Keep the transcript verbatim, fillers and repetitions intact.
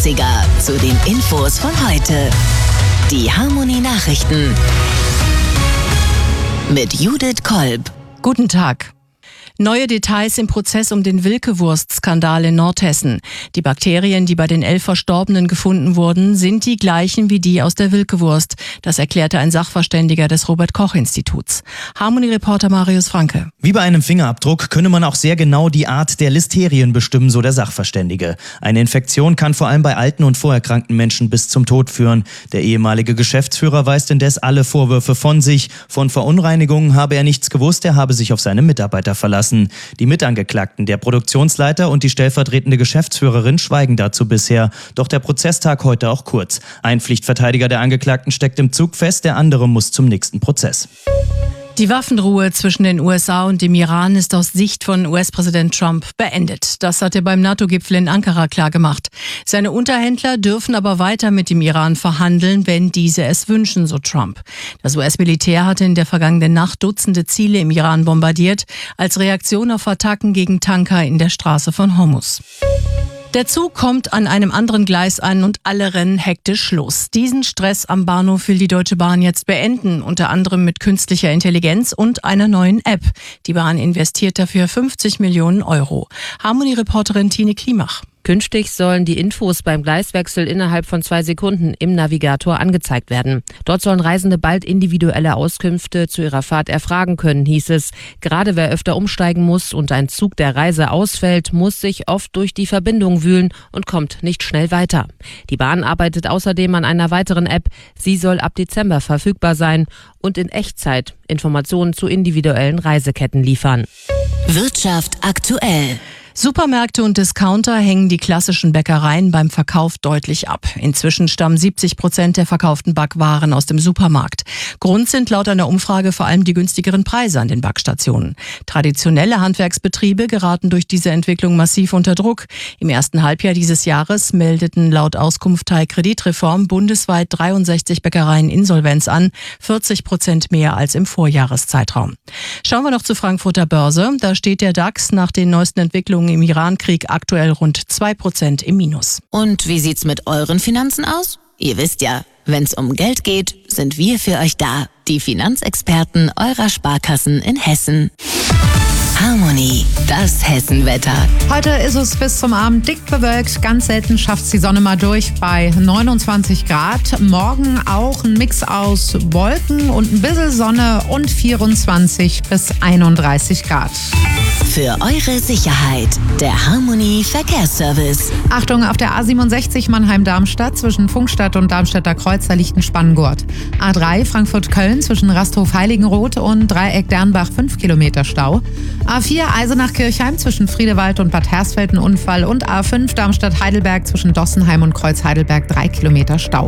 neunziger zu den Infos von heute. Die Harmony Nachrichten mit Judith Kolb. Guten Tag. Neue Details im Prozess um den Wilke-Wurst-Skandal in Nordhessen. Die Bakterien, die bei den elf Verstorbenen gefunden wurden, sind die gleichen wie die aus der Wilke-Wurst. Das erklärte ein Sachverständiger des Robert-Koch-Instituts. Harmony-Reporter Marius Franke. Wie bei einem Fingerabdruck könne man auch sehr genau die Art der Listerien bestimmen, so der Sachverständige. Eine Infektion kann vor allem bei alten und vorerkrankten Menschen bis zum Tod führen. Der ehemalige Geschäftsführer weist indes alle Vorwürfe von sich. Von Verunreinigungen habe er nichts gewusst, er habe sich auf seine Mitarbeiter verlassen. Die Mitangeklagten, der Produktionsleiter und die stellvertretende Geschäftsführerin, schweigen dazu bisher. Doch der Prozesstag heute auch kurz. Ein Pflichtverteidiger der Angeklagten steckt im Zug fest, der andere muss zum nächsten Prozess. Die Waffenruhe zwischen den U S A und dem Iran ist aus Sicht von U S-Präsident Trump beendet. Das hat er beim NATO-Gipfel in Ankara klargemacht. Seine Unterhändler dürfen aber weiter mit dem Iran verhandeln, wenn diese es wünschen, so Trump. Das U S-Militär hatte in der vergangenen Nacht Dutzende Ziele im Iran bombardiert, als Reaktion auf Attacken gegen Tanker in der Straße von Hormuz. Der Zug kommt an einem anderen Gleis an und alle rennen hektisch los. Diesen Stress am Bahnhof will die Deutsche Bahn jetzt beenden, unter anderem mit künstlicher Intelligenz und einer neuen App. Die Bahn investiert dafür fünfzig Millionen Euro. Harmony-Reporterin Tine Klimach. Künftig sollen die Infos beim Gleiswechsel innerhalb von zwei Sekunden im Navigator angezeigt werden. Dort sollen Reisende bald individuelle Auskünfte zu ihrer Fahrt erfragen können, hieß es. Gerade wer öfter umsteigen muss und ein Zug der Reise ausfällt, muss sich oft durch die Verbindung wühlen und kommt nicht schnell weiter. Die Bahn arbeitet außerdem an einer weiteren App. Sie soll ab Dezember verfügbar sein und in Echtzeit Informationen zu individuellen Reiseketten liefern. Wirtschaft aktuell. Supermärkte und Discounter hängen die klassischen Bäckereien beim Verkauf deutlich ab. Inzwischen stammen siebzig Prozent der verkauften Backwaren aus dem Supermarkt. Grund sind laut einer Umfrage vor allem die günstigeren Preise an den Backstationen. Traditionelle Handwerksbetriebe geraten durch diese Entwicklung massiv unter Druck. Im ersten Halbjahr dieses Jahres meldeten laut Auskunft Teil Kreditreform bundesweit dreiundsechzig Bäckereien Insolvenz an, vierzig Prozent mehr als im Vorjahreszeitraum. Schauen wir noch zur Frankfurter Börse. Da steht der DAX nach den neuesten Entwicklungen im Irankrieg aktuell rund zwei Prozent im Minus. Und wie sieht's mit euren Finanzen aus? Ihr wisst ja, wenn's um Geld geht, sind wir für euch da. Die Finanzexperten eurer Sparkassen in Hessen. Harmony, das Hessenwetter. Heute ist es bis zum Abend dick bewölkt. Ganz selten schafft es die Sonne mal durch bei neunundzwanzig Grad. Morgen auch ein Mix aus Wolken und ein bisschen Sonne und vierundzwanzig bis einunddreißig Grad. Für eure Sicherheit, der Harmony Verkehrsservice. Achtung, auf der A siebenundsechzig Mannheim-Darmstadt zwischen Funkstadt und Darmstädter Kreuz, da liegt ein Spanngurt. A drei Frankfurt-Köln zwischen Rasthof-Heiligenroth und Dreieck-Dernbach fünf Kilometer Stau. A vier Eisenach-Kirchheim zwischen Friedewald und Bad Hersfeld ein Unfall und A fünf Darmstadt-Heidelberg zwischen Dossenheim und Kreuz Heidelberg drei Kilometer Stau.